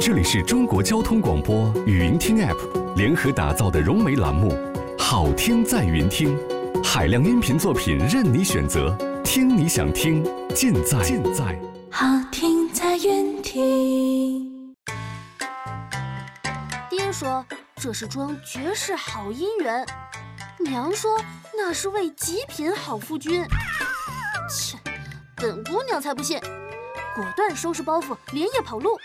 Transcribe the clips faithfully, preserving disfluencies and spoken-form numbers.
这里是中国交通广播语音听 App 联合打造的融媒栏目《好听在云听》，海量音频作品任你选择，听你想听，尽在尽在好听在云听。 爹说这是桩绝世好姻缘，娘说那是位极品好夫君。切，本姑娘才不信，果断收拾包袱，连夜跑路。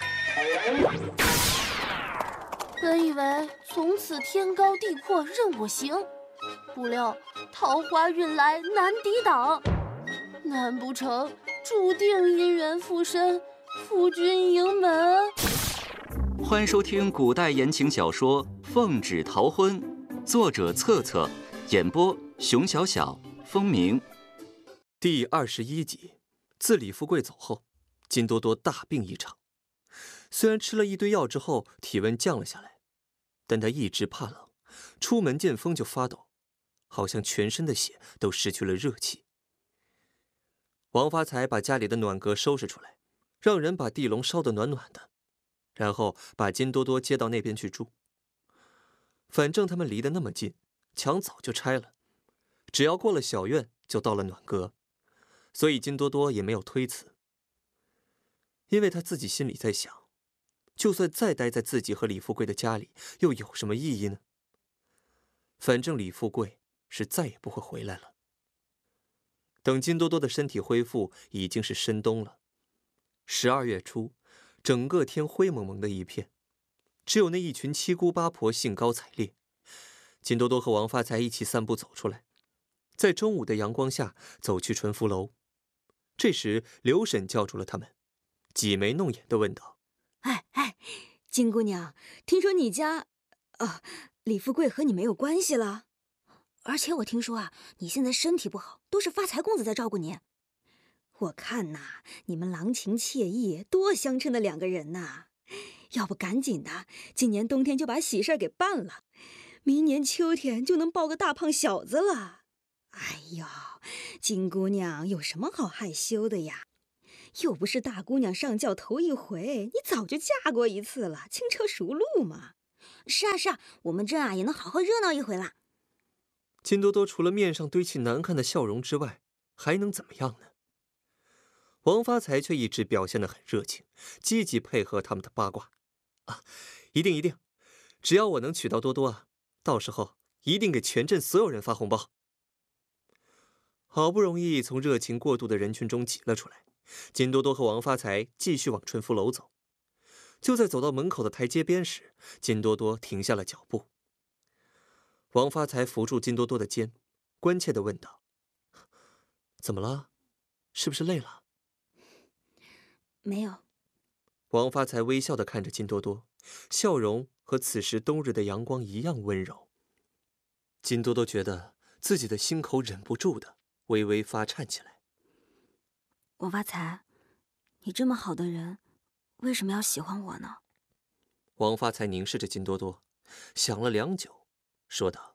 本以为从此天高地阔任我行，不料桃花运来难抵挡，难不成注定姻缘附身，夫君迎门？ 欢迎收听古代言情小说《奉旨逃婚》，作者策策，演播熊小小、风鸣。 第二十一集，自李富贵走后，金多多大病一场。虽然吃了一堆药之后体温降了下来，但他一直怕冷，出门见风就发抖，好像全身的血都失去了热气。王发财把家里的暖阁收拾出来，让人把地笼烧得暖暖的，然后把金多多接到那边去住。反正他们离得那么近，墙早就拆了，只要过了小院就到了暖阁，所以金多多也没有推辞。因为他自己心里在想，就算再待在自己和李富贵的家里，又有什么意义呢？反正李富贵是再也不会回来了。等金多多的身体恢复，已经是深冬了。十二月初，整个天灰蒙蒙的一片，只有那一群七姑八婆兴高采烈。金多多和王发财一起散步走出来，在中午的阳光下走去纯福楼。这时刘婶叫住了他们，挤眉弄眼地问道： 哎哎，金姑娘，听说你家，啊，李富贵和你没有关系了？而且我听说啊，你现在身体不好，都是发财公子在照顾你。我看呐，你们郎情妾意，多相称的两个人呐！要不赶紧的，今年冬天就把喜事给办了，明年秋天就能抱个大胖小子了。哎呦，金姑娘有什么好害羞的呀？又不是大姑娘上轿头一回，你早就嫁过一次了，轻车熟路嘛。是啊是啊，我们镇啊也能好好热闹一回啦。 金多多除了面上堆起难看的笑容之外，还能怎么样呢？王发财却一直表现得很热情，积极配合他们的八卦。啊，一定一定，只要我能娶到多多啊，到时候一定给全镇所有人发红包。好不容易从热情过度的人群中挤了出来，金多多和王发财继续往春福楼走。就在走到门口的台阶边时，金多多停下了脚步。王发财扶住金多多的肩，关切地问道：怎么了？是不是累了？ 没有。 王发财微笑地看着金多多，笑容和此时冬日的阳光一样温柔。金多多觉得自己的心口忍不住的微微发颤起来。 王发财，你这么好的人，为什么要喜欢我呢？ 王发财凝视着金多多，想了良久，说道：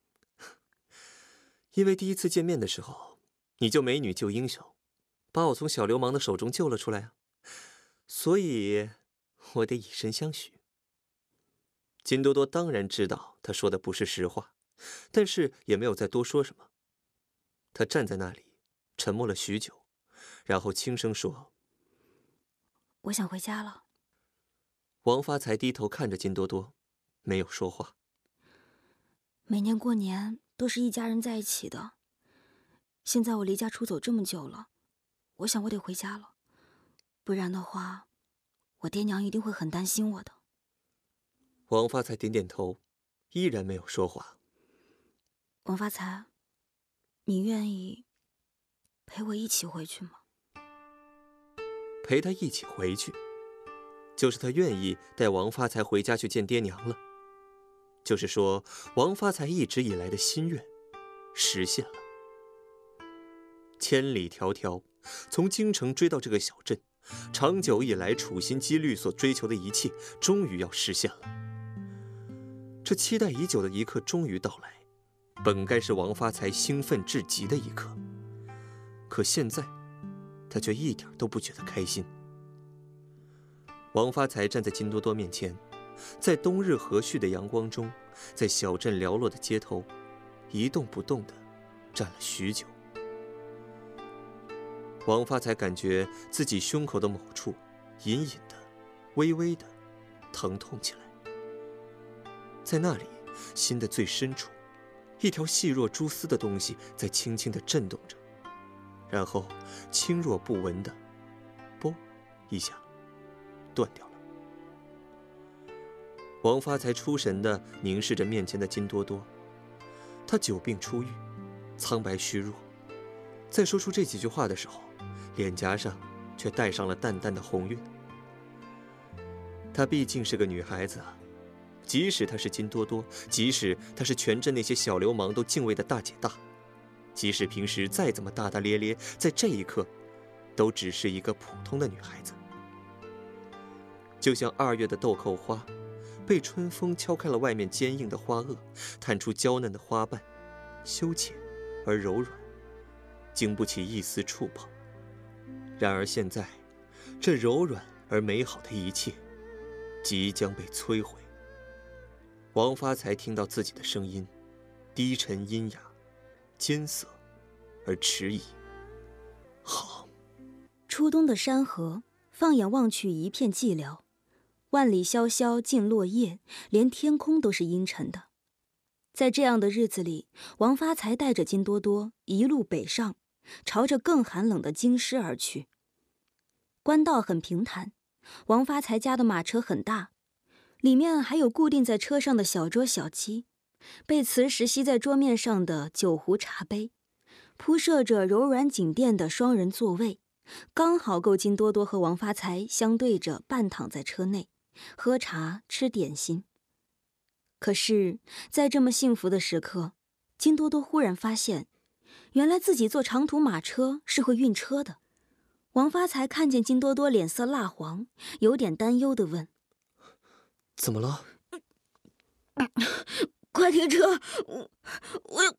因为第一次见面的时候，你就美女救英雄，把我从小流氓的手中救了出来啊，所以我得以身相许。金多多当然知道他说的不是实话，但是也没有再多说什么。他站在那里沉默了许久，然后轻声说： 我想回家了。 王发财低头看着金多多，没有说话。 每年过年都是一家人在一起的，现在我离家出走这么久了，我想我得回家了，不然的话，我爹娘一定会很担心我的。 王发财点点头，依然没有说话。 王发财，你愿意陪我一起回去吗？ 陪他一起回去，就是他愿意带王发财回家去见爹娘了。就是说，王发财一直以来的心愿实现了。千里迢迢从京城追到这个小镇，长久以来处心积虑所追求的一切终于要实现了。这期待已久的一刻终于到来，本该是王发财兴奋至极的一刻，可现在他却一点都不觉得开心。 王发财站在金多多面前，在冬日和煦的阳光中，在小镇寥落的街头，一动不动地站了许久。王发财感觉自己胸口的某处隐隐的、微微的疼痛起来，在那里心的最深处，一条细若蛛丝的东西在轻轻地震动着，然后轻若不闻的“啵”一下断掉了。王发财出神地凝视着面前的金多多，他久病初愈，苍白虚弱，在说出这几句话的时候，脸颊上却带上了淡淡的红晕。她毕竟是个女孩子啊，即使她是金多多，即使她是全镇那些小流氓都敬畏的大姐大，即使平时再怎么大大咧咧，在这一刻都只是一个普通的女孩子。就像二月的豆蔻花，被春风敲开了外面坚硬的花萼，探出娇嫩的花瓣，羞怯而柔软，经不起一丝触碰。然而现在，这柔软而美好的一切即将被摧毁。王发财听到自己的声音，低沉阴哑，艰涩而迟疑。好。 初冬的山河，放眼望去一片寂寥，万里萧萧尽落叶，连天空都是阴沉的。在这样的日子里，王发财带着金多多一路北上，朝着更寒冷的京师而去。官道很平坦，王发财家的马车很大，里面还有固定在车上的小桌小机，被磁石吸在桌面上的酒壶茶杯，铺设着柔软锦垫的双人座位，刚好够金多多和王发财相对着半躺在车内，喝茶吃点心。可是，在这么幸福的时刻，金多多忽然发现，原来自己坐长途马车是会晕车的。王发财看见金多多脸色蜡黄，有点担忧地问：“ 怎么了？”“ 快停车！我我……”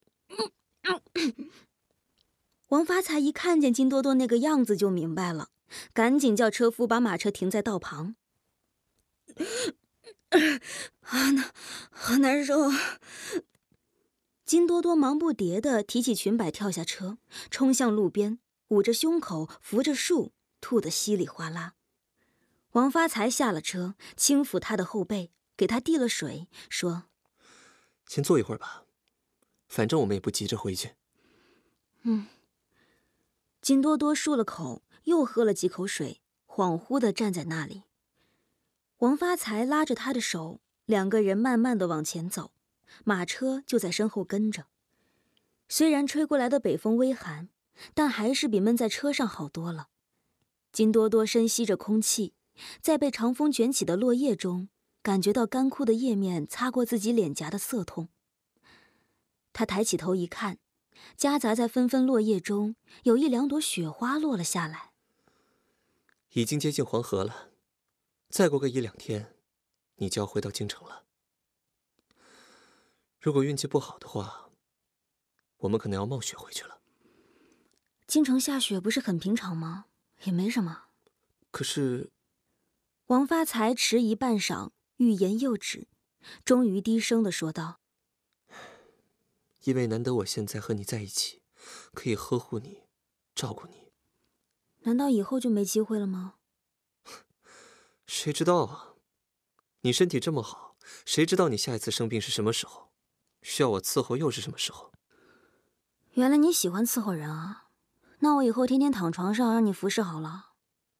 王发财一看见金多多那个样子就明白了，赶紧叫车夫把马车停在道旁。好难，好难受啊！金多多忙不迭地提起裙摆跳下车，冲向路边，捂着胸口，扶着树，吐得稀里哗啦。王发财下了车，轻抚他的后背，给他递了水，说：“ 先坐一会儿吧，反正我们也不急着回去。” 嗯。金多多漱了口，又喝了几口水，恍惚地站在那里。王发财拉着他的手，两个人慢慢地往前走，马车就在身后跟着。虽然吹过来的北风微寒，但还是比闷在车上好多了。金多多深吸着空气，在被长风卷起的落叶中，感觉到干枯的叶面擦过自己脸颊的涩痛。他抬起头一看，夹杂在纷纷落叶中，有一两朵雪花落了下来。 已经接近黄河了，再过个一两天，你就要回到京城了。如果运气不好的话，我们可能要冒雪回去了。 京城下雪不是很平常吗？也没什么。 可是…… 王发财迟疑半晌，欲言又止，终于低声地说道：“ 因为难得我现在和你在一起，可以呵护你，照顾你。 难道以后就没机会了吗？” 谁知道啊？你身体这么好，谁知道你下一次生病是什么时候？需要我伺候又是什么时候？ 原来你喜欢伺候人啊！那我以后天天躺床上让你服侍好了。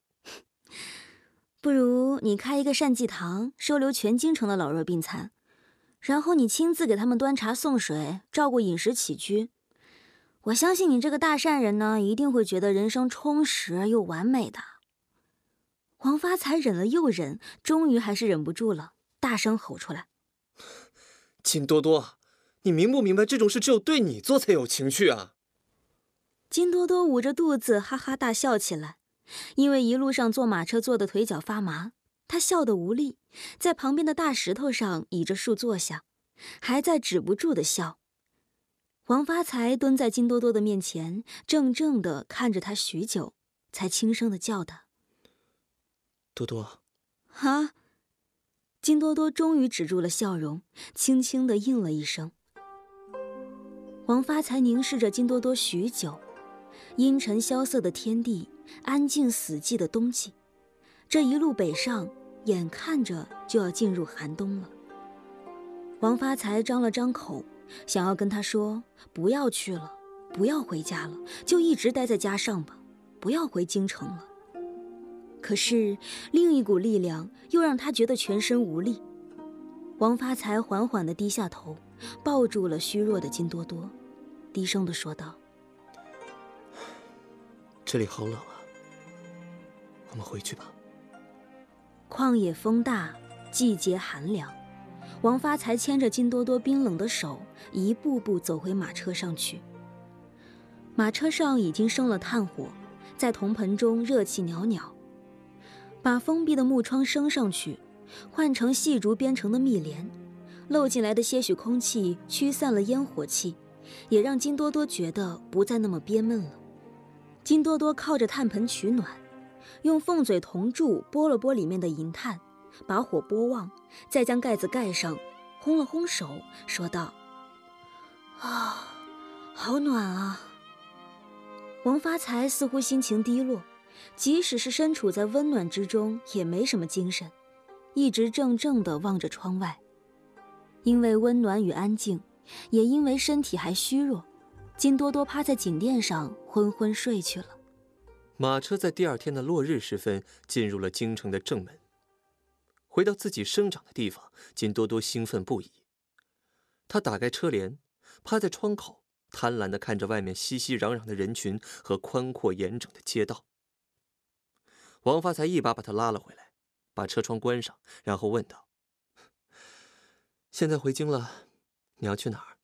不如你开一个善济堂，收留全京城的老弱病残，然后你亲自给他们端茶送水，照顾饮食起居。我相信你这个大善人呢，一定会觉得人生充实又完美的。王发财忍了又忍，终于还是忍不住了，大声吼出来：“ 金多多，你明不明白这种事只有对你做才有情趣啊？” 金多多捂着肚子哈哈大笑起来，因为一路上坐马车坐的腿脚发麻，他笑得无力，在旁边的大石头上倚着树坐下，还在止不住的笑。王发财蹲在金多多的面前，怔怔地看着他许久，才轻声地叫他：“ 多多。” 啊！金多多终于止住了笑容，轻轻地应了一声。王发财凝视着金多多许久，阴沉萧瑟的天地，安静死寂的冬季，这一路北上，眼看着就要进入寒冬了。王发财张了张口，想要跟他说不要去了，不要回家了，就一直待在家上吧，不要回京城了。可是另一股力量又让他觉得全身无力。王发财缓缓地低下头，抱住了虚弱的金多多，低声地说道： 这里好冷啊，我们回去吧。 旷野风大，季节寒凉，王发财牵着金多多冰冷的手，一步步走回马车上去。马车上已经生了炭火，在铜盆中热气袅袅。把封闭的木窗升上去，换成细竹编成的密帘，漏进来的些许空气驱散了烟火气，也让金多多觉得不再那么憋闷了。金多多靠着炭盆取暖，用凤嘴铜柱拨了拨里面的银炭，把火拨旺，再将盖子盖上，烘了烘手，说道：啊，好暖啊。王发财似乎心情低落，即使是身处在温暖之中，也没什么精神，一直怔怔地望着窗外。因为温暖与安静，也因为身体还虚弱，金多多趴在锦垫上昏昏睡去了。 马车在第二天的落日时分进入了京城的正门。回到自己生长的地方，金多多兴奋不已。他打开车帘，趴在窗口，贪婪地看着外面熙熙攘攘的人群和宽阔严整的街道。王发财一把把他拉了回来，把车窗关上，然后问道：现在回京了，你要去哪儿？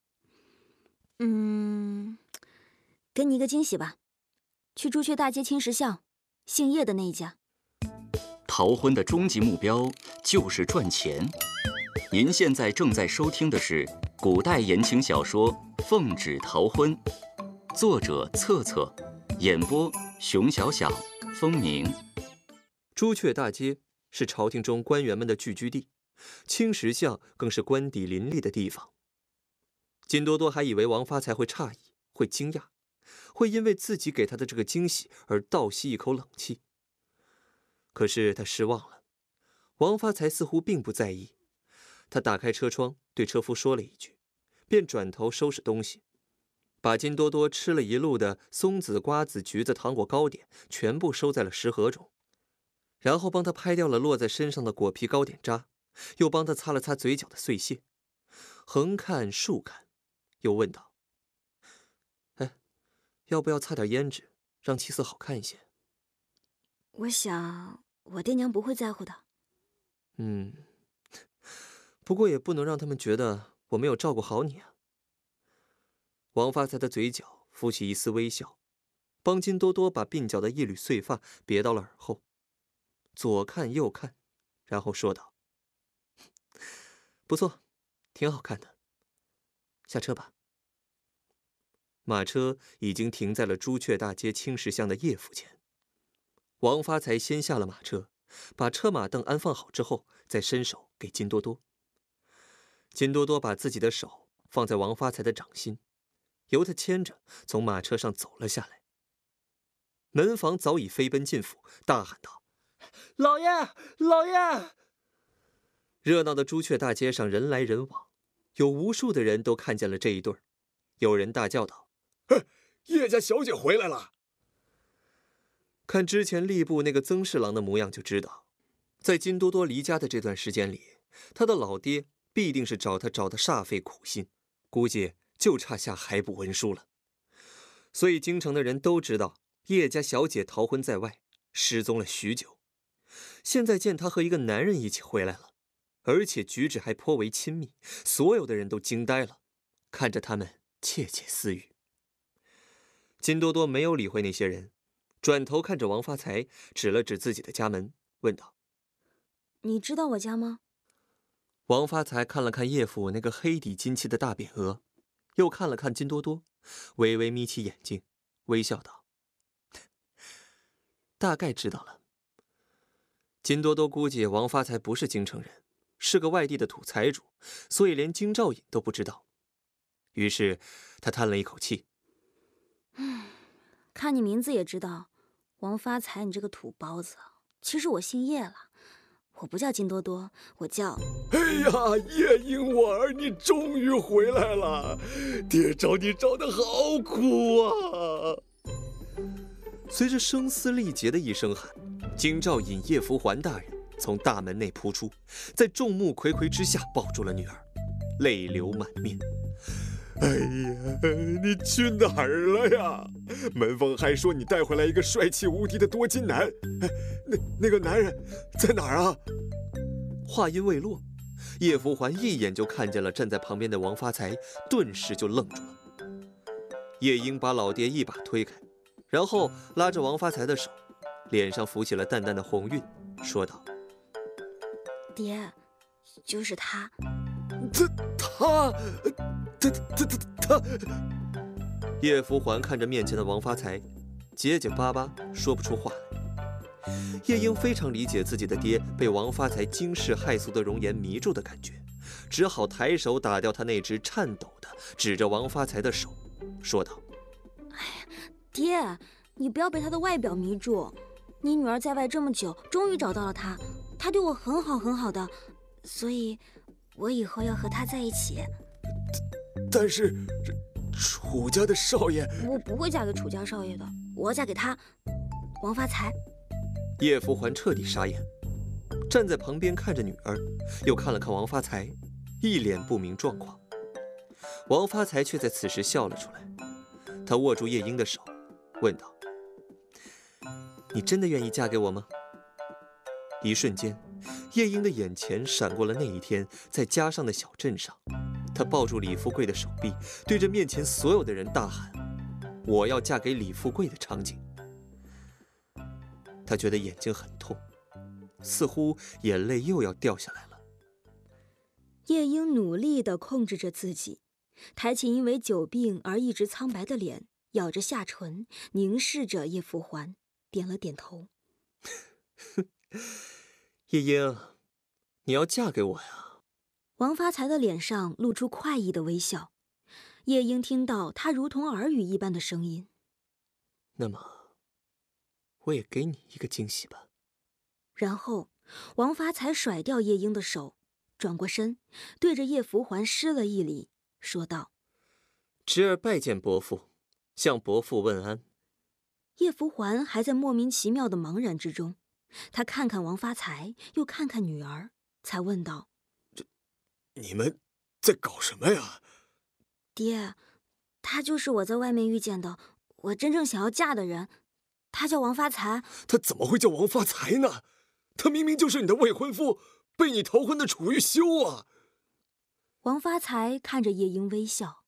嗯，给你一个惊喜吧，去朱雀大街青石巷，姓叶的那一家。 逃婚的终极目标就是赚钱。您现在正在收听的是古代言情小说《奉旨逃婚》，作者策策，演播熊小小、风鸣。 朱雀大街是朝廷中官员们的聚居地，青石巷更是官邸林立的地方。金多多还以为王发财会诧异，会惊讶，会因为自己给他的这个惊喜而倒吸一口冷气。可是他失望了，王发财似乎并不在意。他打开车窗，对车夫说了一句，便转头收拾东西，把金多多吃了一路的松子、瓜子、橘子、糖果、糕点全部收在了食盒中，然后帮他拍掉了落在身上的果皮糕点渣，又帮他擦了擦嘴角的碎屑，横看竖看，又问道：哎，要不要擦点胭脂，让气色好看一些？ 我想我爹娘不会在乎的。 嗯，不过也不能让他们觉得我没有照顾好你啊。王发财的嘴角浮起一丝微笑，帮金多多把鬓角的一缕碎发别到了耳后，左看右看，然后说道：不错，挺好看的，下车吧。马车已经停在了朱雀大街青石巷的叶府前。王发财先下了马车，把车马凳安放好之后，再伸手给金多多。金多多把自己的手放在王发财的掌心，由他牵着从马车上走了下来。门房早已飞奔进府，大喊道：老爷，老爷！热闹的朱雀大街上人来人往，有无数的人都看见了这一对儿。有人大叫道： 叶家小姐回来了！ 看之前吏部那个曾侍郎的模样就知道，在金多多离家的这段时间里，他的老爹必定是找他找得煞费苦心，估计就差下海捕文书了。所以京城的人都知道叶家小姐逃婚在外，失踪了许久。现在见她和一个男人一起回来了，而且举止还颇为亲密，所有的人都惊呆了，看着他们窃窃私语。金多多没有理会那些人，转头看着王发财，指了指自己的家门，问道： 你知道我家吗？ 王发财看了看叶府那个黑底金漆的大匾额，又看了看金多多，微微眯起眼睛，微笑道：大概知道了。 金多多估计王发财不是京城人，是个外地的土财主，所以连京兆尹都不知道。于是他叹了一口气：“ 嗯，看你名字也知道，王发财，你这个土包子。其实我姓叶了，我不叫金多多，我叫…… 哎呀，叶英我儿，你终于回来了！爹找你找得好苦啊！” 随着声嘶力竭的一声喊，京兆尹叶福环大人从大门内扑出，在众目睽睽之下抱住了女儿，泪流满面。 哎呀，你去哪儿了呀？门房还说你带回来一个帅气无敌的多金男，哎，那那个男人在哪儿啊？ 话音未落，叶福环一眼就看见了站在旁边的王发财，顿时就愣住了。叶英把老爹一把推开，然后拉着王发财的手，脸上浮起了淡淡的红晕，说道：“ 爹，就是他。” 他他他他他他。 叶福环看着面前的王发财，结结巴巴说不出话来。叶英非常理解自己的爹被王发财惊世骇俗的容颜迷住的感觉，只好抬手打掉他那只颤抖的指着王发财的手，说道：“ 哎呀，爹，你不要被他的外表迷住。你女儿在外这么久，终于找到了他，他对我很好很好的，所以我以后要和他在一起。” 但是楚家的少爷…… 我不会嫁给楚家少爷的，我要嫁给他，王发财。 叶福环彻底傻眼，站在旁边看着女儿，又看了看王发财，一脸不明状况。王发财却在此时笑了出来，他握住叶英的手，问道：“你真的愿意嫁给我吗？”一瞬间，叶英的眼前闪过了那一天在家上的小镇上，她抱住李富贵的手臂，对着面前所有的人大喊：“我要嫁给李富贵”的场景。她觉得眼睛很痛，似乎眼泪又要掉下来了。 叶英努力地控制着自己，抬起因为久病而一直苍白的脸，咬着下唇，凝视着叶福环，点了点头。 叶英，你要嫁给我呀？ 王发财的脸上露出快意的微笑。叶英听到他如同耳语一般的声音。 那么，我也给你一个惊喜吧。 然后，王发财甩掉叶英的手，转过身，对着叶福环施了一礼，说道：“ 侄儿拜见伯父，向伯父问安。” 叶福环还在莫名其妙的茫然之中，他看看王发财，又看看女儿，才问道：“ 这，你们在搞什么呀？”“ 爹，他就是我在外面遇见的，我真正想要嫁的人，他叫王发财。”“ 他怎么会叫王发财呢？他明明就是你的未婚夫，被你逃婚的楚玉修啊！” 王发财看着叶英微笑：“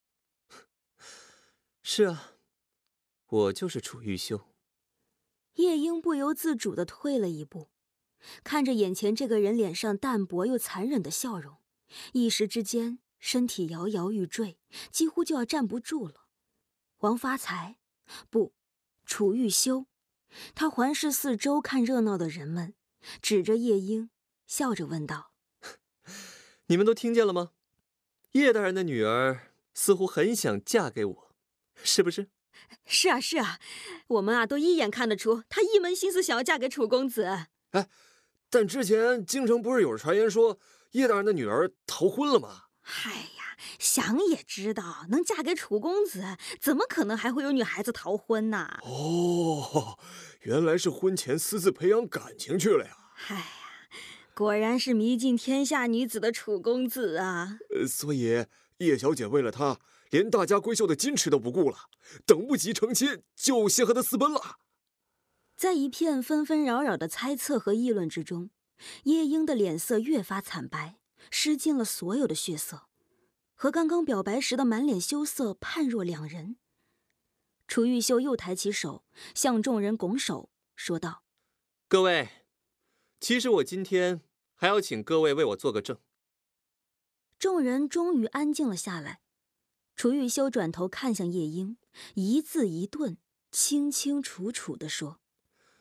是啊，我就是楚玉修。” 叶英不由自主地退了一步，看着眼前这个人脸上淡薄又残忍的笑容，一时之间身体摇摇欲坠，几乎就要站不住了。王发财，不，楚玉修。他环视四周看热闹的人们，指着叶英，笑着问道：“ 你们都听见了吗？叶大人的女儿似乎很想嫁给我，是不是？”“ 是啊，是啊，我们啊都一眼看得出，她一门心思想要嫁给楚公子。”“ 哎，但之前京城不是有传言说叶大人的女儿逃婚了吗？”“ 哎呀，想也知道，能嫁给楚公子，怎么可能还会有女孩子逃婚呢？”“ 哦，原来是婚前私自培养感情去了呀。”“ 哎呀，果然是迷尽天下女子的楚公子啊！”“ 呃，所以叶小姐为了他，连大家闺秀的矜持都不顾了，等不及成亲就先和他私奔了。” 在一片纷纷扰扰的猜测和议论之中，叶英的脸色越发惨白，失尽了所有的血色，和刚刚表白时的满脸羞涩判若两人。楚玉秀又抬起手，向众人拱手说道：“ 各位，其实我今天还要请各位为我做个证。” 众人终于安静了下来。楚玉修转头看向叶英，一字一顿，清清楚楚地说：“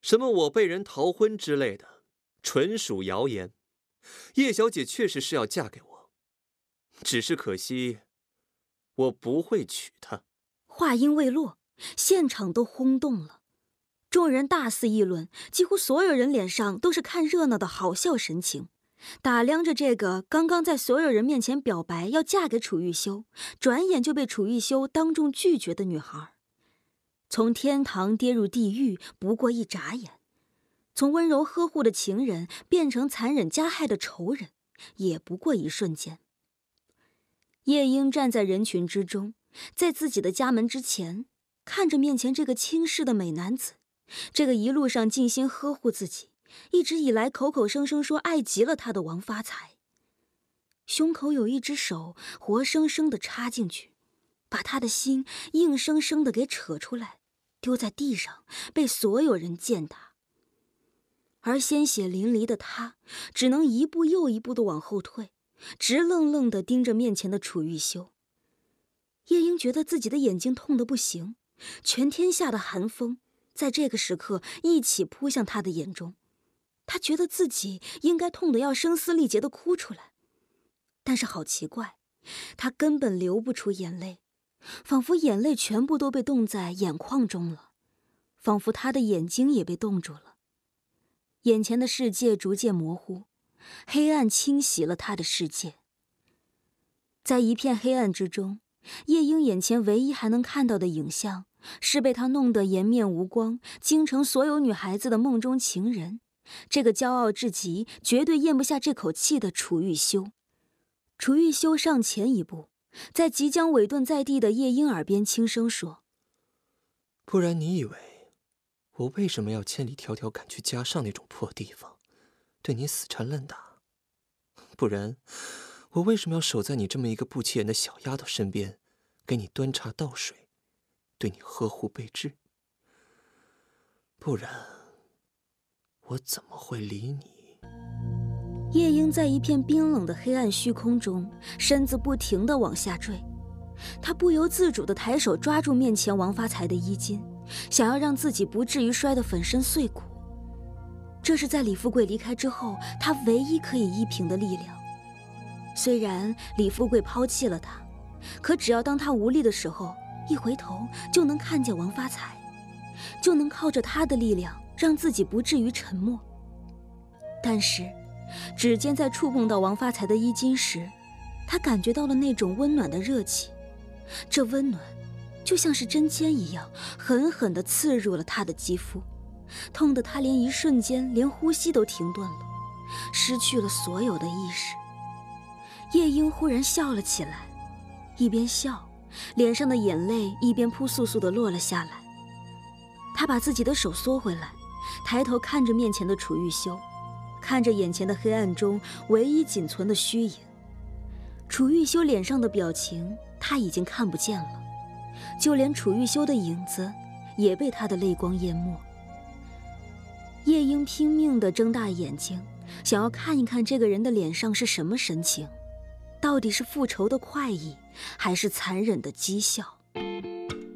什么我被人逃婚之类的，纯属谣言。叶小姐确实是要嫁给我，只是可惜，我不会娶她。 话音未落，现场都轰动了，众人大肆议论，几乎所有人脸上都是看热闹的好笑神情，打量着这个刚刚在所有人面前表白要嫁给楚玉修，转眼就被楚玉修当众拒绝的女孩。从天堂跌入地狱不过一眨眼，从温柔呵护的情人变成残忍加害的仇人，也不过一瞬间。夜莺站在人群之中，在自己的家门之前，看着面前这个轻视的美男子，这个一路上尽心呵护自己，一直以来口口声声说爱极了他的王发财。胸口有一只手活生生地插进去，把他的心硬生生地给扯出来，丢在地上，被所有人践踏。而鲜血淋漓的他只能一步又一步地往后退，直愣愣地盯着面前的楚玉修。夜莺觉得自己的眼睛痛得不行，全天下的寒风在这个时刻一起扑向他的眼中，他觉得自己应该痛得要声嘶力竭地哭出来，但是好奇怪，他根本流不出眼泪，仿佛眼泪全部都被冻在眼眶中了，仿佛他的眼睛也被冻住了。眼前的世界逐渐模糊，黑暗侵袭了他的世界。在一片黑暗之中，夜莺眼前唯一还能看到的影像，是被他弄得颜面无光，京城所有女孩子的梦中情人，这个骄傲至极，绝对咽不下这口气的楚玉修。楚玉修上前一步，在即将委顿在地的夜莺耳边轻声说： 不然你以为我为什么要千里迢迢赶去家上那种破地方，对你死缠烂打？不然我为什么要守在你这么一个不起眼的小丫头身边，给你端茶倒水，对你呵护备至？不然我怎么会理你？ 夜莺在一片冰冷的黑暗虚空中，身子不停地往下坠，他不由自主地抬手抓住面前王发财的衣襟，想要让自己不至于摔得粉身碎骨。这是在李富贵离开之后，他唯一可以依凭的力量。虽然李富贵抛弃了他，可只要当他无力的时候，一回头就能看见王发财，就能靠着他的力量让自己不至于沉没。但是指尖在触碰到王发财的衣襟时，他感觉到了那种温暖的热气，这温暖就像是针尖一样，狠狠地刺入了他的肌肤，痛得他连一瞬间连呼吸都停顿了，失去了所有的意识。夜莺忽然笑了起来，一边笑，脸上的眼泪一边扑簌簌地落了下来。他把自己的手缩回来，抬头看着面前的楚玉修，看着眼前的黑暗中唯一仅存的虚影。楚玉修脸上的表情他已经看不见了，就连楚玉修的影子也被他的泪光淹没。夜莺拼命地睁大眼睛，想要看一看这个人的脸上是什么神情，到底是复仇的快意，还是残忍的讥笑。